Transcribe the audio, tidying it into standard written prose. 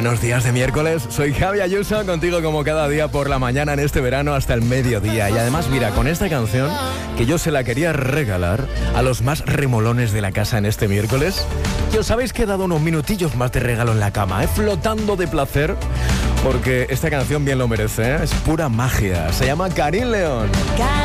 Buenos días de miércoles, soy Javi Ayuso, contigo como cada día por la mañana en este verano hasta el mediodía. Y además, mira, con esta canción que yo se la quería regalar a los más remolones de la casa en este miércoles, y os habéis quedado unos minutillos más de regalo en la cama, flotando de placer, porque esta canción bien lo merece, es pura magia. Se llama Karim León.